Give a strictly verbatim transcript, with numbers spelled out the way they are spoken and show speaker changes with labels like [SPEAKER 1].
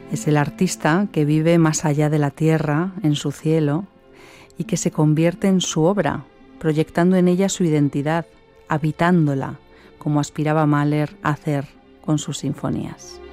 [SPEAKER 1] Es el artista que vive más allá de la tierra, en su cielo, y que se convierte en su obra, proyectando en ella su identidad, habitándola, como aspiraba Mahler a hacer con sus sinfonías.